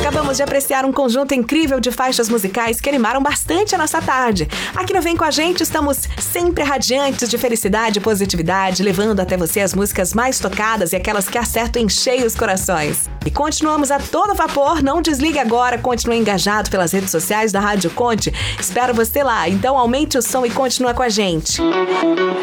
Acabamos de apreciar um conjunto incrível de faixas musicais que animaram bastante a nossa tarde. Aqui no Vem Com a Gente estamos sempre radiantes de felicidade e positividade, levando até você as músicas mais tocadas e aquelas que acertam em cheio os corações. E continuamos a todo vapor, não desligue agora, continue engajado pelas redes sociais da Rádio Conte. Espero você lá, então aumente o som e continua com a gente.